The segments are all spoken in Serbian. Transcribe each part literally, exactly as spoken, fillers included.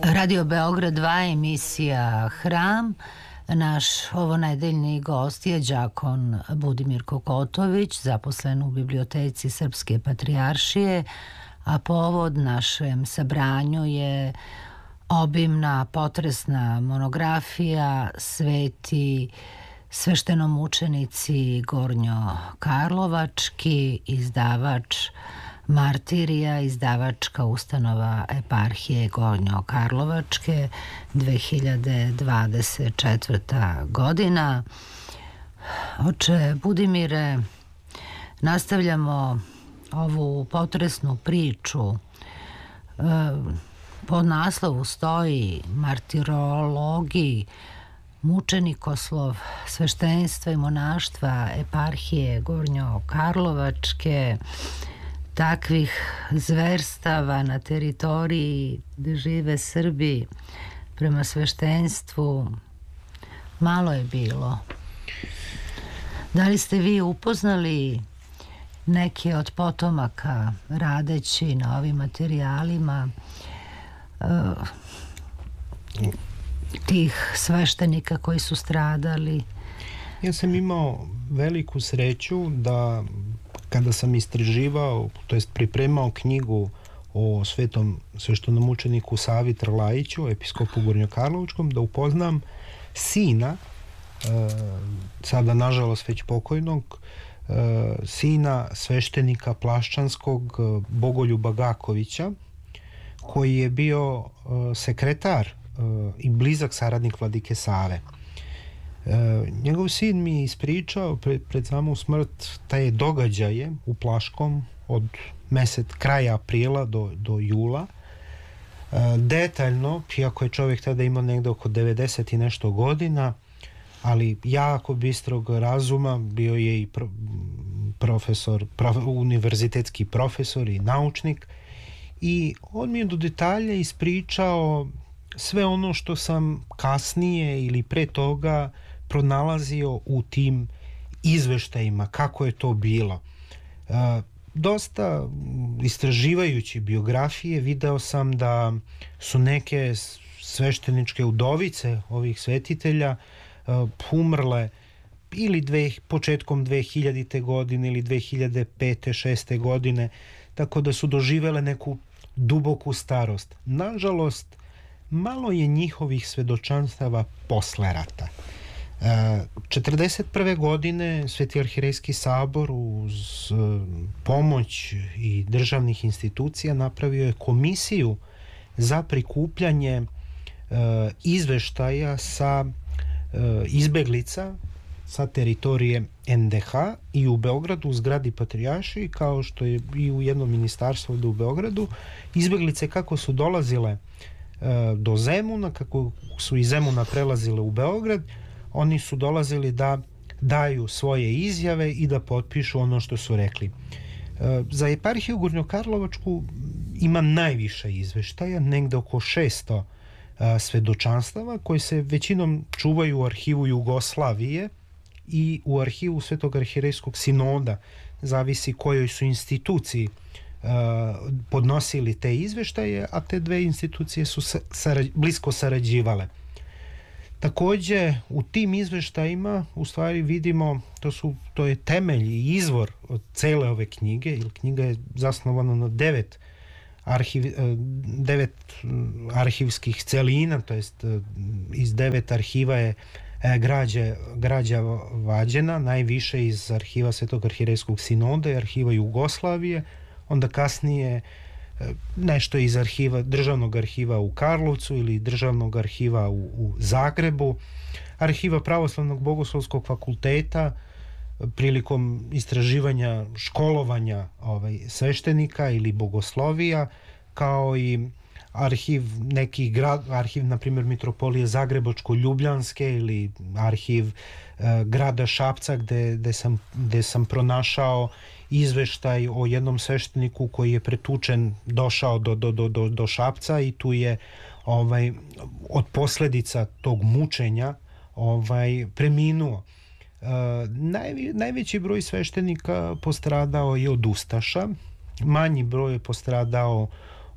Radio Beograd dva, emisija Hram. Naš ovonedeljni gost je đakon Budimir Kokotović, zaposlen u Biblioteci Srpske patrijaršije, a povod našem sabranju je obimna, potresna monografija Sveti sveštenomučenici Gornjokarlovački, izdavač Martirija, izdavačka ustanova eparhije Gornjokarlovačke, dve hiljade dvadeset četvrta godina. Oče Budimire, nastavljamo ovu potresnu priču. Po naslovu stoji Martirologiji, mučenikoslov sveštenstva i monaštva eparhije Gornjokarlovačke. Takvih zverstava na teritoriji gde žive Srbi prema sveštenstvu malo je bilo. Da li ste vi upoznali neke od potomaka radeći na ovim materijalima uh, tih sveštenika koji su stradali? Ja sam imao veliku sreću da kada sam istraživao, to jest pripremao knjigu o svetom sveštenomučeniku Savi Trlajiću, episkopu Gornjokarlovačkom, da upoznam sina, e, sada nažalost već pokojnog, e, sina sveštenika Plaščanskog Bogoljuba Gakovića, koji je bio e, sekretar e, i blizak saradnik vladike Save. E, njegov sin mi je ispričao pred, pred samu smrt taj događaje u Plaškom od mesec kraja aprila do, do jula. E, detaljno, iako je čovjek tada imao negde oko devedeset i nešto godina, ali jako bistrog razuma, bio je i pro, profesor, prof, univerzitetski profesor i naučnik, i on mi je do detalja ispričao sve ono što sam kasnije ili pre toga pronalazio u tim izveštajima, kako je to bilo. E, dosta istraživajući biografije video sam da su neke svešteničke udovice ovih svetitelja e, umrle ili dve, početkom dve hiljadite godine ili dve hiljade pete šeste godine, tako da su doživele neku duboku starost. Nažalost, malo je njihovih svedočanstava posle rata. četrdeset prve godine Sveti arhirejski sabor uz pomoć i državnih institucija napravio je komisiju za prikupljanje izveštaja sa izbeglica sa teritorije en de ha i u Beogradu u zgradi patrijaršije, kao što je i u jednom ministarstvu ovde u Beogradu, izbeglice kako su dolazile do Zemuna, kako su iz Zemuna prelazile u Beograd, oni su dolazili da daju svoje izjave i da potpišu ono što su rekli. Za eparhiju Gornjokarlovačku ima najviše izveštaja, negde oko šesto svedočanstava, koje se većinom čuvaju u arhivu Jugoslavije i u arhivu Svetog arhirejskog sinoda, zavisi kojoj su instituciji podnosili te izveštaje, a te dve institucije su sarađ, blisko sarađivale. Takođe, u tim izveštajima u stvari vidimo, to, su, to je temelj i izvor od cele ove knjige, jer knjiga je zasnovana na devet, arhiv, devet arhivskih celina, to jest iz devet arhiva je građa, građa vađena, najviše iz arhiva Svetog arhirejskog sinoda i arhiva Jugoslavije, onda kasnije nešto iz arhiva, državnog arhiva u Karlovcu ili državnog arhiva u, u Zagrebu, arhiva Pravoslavnog bogoslovskog fakulteta prilikom istraživanja školovanja ovaj, sveštenika ili bogoslovija, kao i arhiv nekih grad, arhiv na primjer Mitropolije Zagrebačko-Ljubljanske ili arhiv e, grada Šapca gde, gde, sam, gde sam pronašao izveštaj o jednom svešteniku koji je pretučen, došao do, do, do, do, do Šapca i tu je ovaj, od posledica tog mučenja ovaj, preminuo. E, naj, najveći broj sveštenika postradao je od ustaša, manji broj je postradao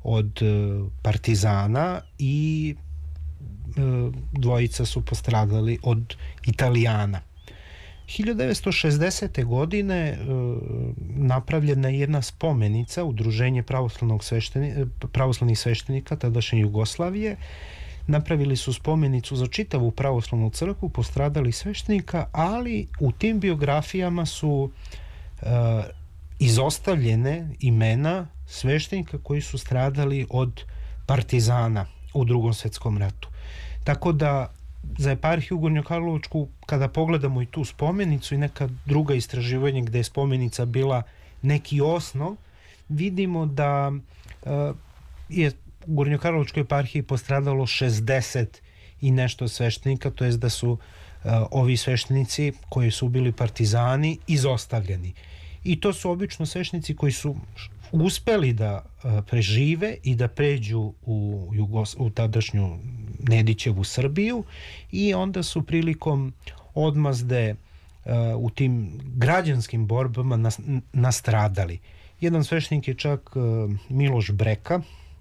od partizana i dvojica su postradali od Italijana. hiljadu devetsto šezdesete. godine napravljena je jedna spomenica, Udruženje pravoslavnog svešteni, pravoslavnih sveštenika tadašnje Jugoslavije. Napravili su spomenicu za čitavu pravoslavnu crkvu postradali sveštenika, ali u tim biografijama su uh, izostavljene imena sveštenika koji su stradali od partizana u Drugom svjetskom ratu. Tako da za eparhiju Gornjokarlovačku, kada pogledamo i tu spomenicu i neka druga istraživanja gde je spomenica bila neki osnov, vidimo da uh, je u Gornjokarlovačkoj eparhiji postradalo šezdeset i nešto sveštenika, to jest da su uh, ovi sveštenici koji su bili partizani izostavljeni. I to su obično sveštenici koji su uspeli da uh, prežive i da pređu u, Jugos u tadašnju Nedićevu Srbiju i onda su prilikom odmazde uh, u tim građanskim borbama nas, nastradali. Jedan sveštenik je čak uh, Miloš Breka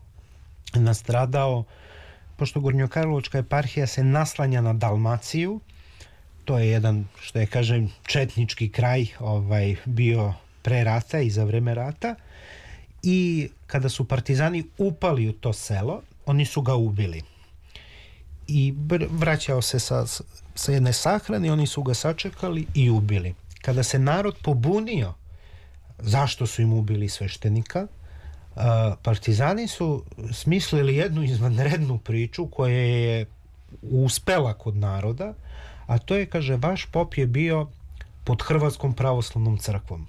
nastradao, pošto Gornjokarlovačka eparhija se naslanja na Dalmaciju, to je jedan, što je kažem, četnički kraj ovaj, bio pre rata i za vreme rata, i kada su partizani upali u to selo, oni su ga ubili. I vraćao se sa, sa jedne sahrane, oni su ga sačekali i ubili. Kada se narod pobunio zašto su im ubili sveštenika, Uh, partizani su smislili jednu izvanrednu priču koja je uspela kod naroda, a to je, kaže, vaš pop je bio pod Hrvatskom pravoslavnom crkvom.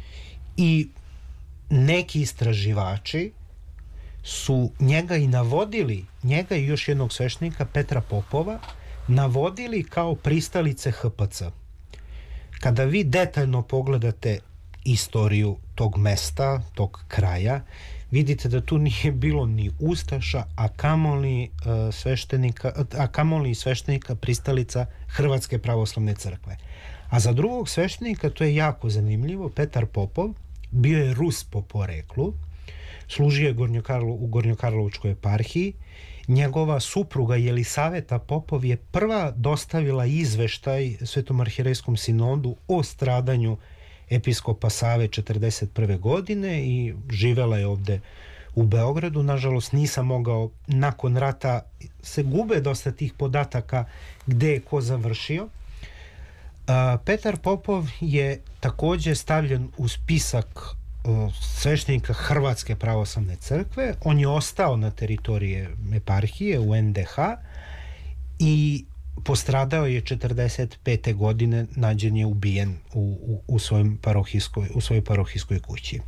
I neki istraživači su njega i navodili, njega i još jednog sveštenika, Petra Popova, navodili kao pristalice H P C. Kada vi detaljno pogledate istoriju tog mesta, tog kraja, vidite da tu nije bilo ni ustaša, a kamoli uh, sveštenika, a kamoli sveštenika pristalica Hrvatske pravoslavne crkve. A za drugog sveštenika, to je jako zanimljivo, Petar Popov bio je Rus po poreklu, služio je Gornjokarlo, u Gornjokarlovačkoj eparhiji. Njegova supruga Jelisaveta Popov je prva dostavila izveštaj Svetom arhirejskom sinodu o stradanju episkopa Save četrdeset prve. godine i živela je ovde u Beogradu. Nažalost, nisam mogao, nakon rata se gube dosta tih podataka gde je ko završio. Petar Popov je takođe stavljen u spisak sveštenika Hrvatske pravoslavne crkve. On je ostao na teritoriji eparhije u N D H i postradao je četrdeset pete. godine, nađen je ubijen u, u, u, svojoj parohijskoj, u svojoj parohijskoj kući.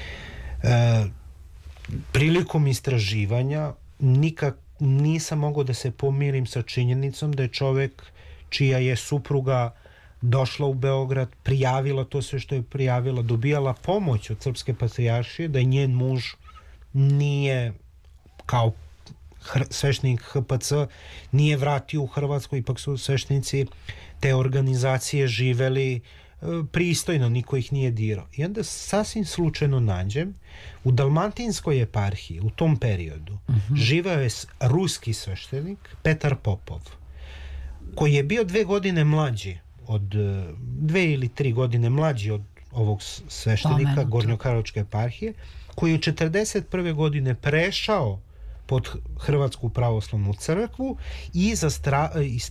E, prilikom istraživanja nikak nisam mogao da se pomirim sa činjenicom da je čovek čija je supruga došla u Beograd, prijavila to sve što je prijavila, dobijala pomoć od Srpske patrijaršije, da je njen muž nije kao sveštenik H P C nije vratio u Hrvatsku, ipak su sveštenici te organizacije živeli e, pristojno, niko ih nije dirao. I onda sasvim slučajno nađem u Dalmatinskoj eparhiji u tom periodu uh-huh. živeo je ruski sveštenik Petar Popov, koji je bio dve godine mlađi od dve ili tri godine mlađi od ovog sveštenika Gornjokarlovačke eparhije, koji je u četrdeset prve. godine prešao pod Hrvatsku pravoslavnu crkvu i za stra,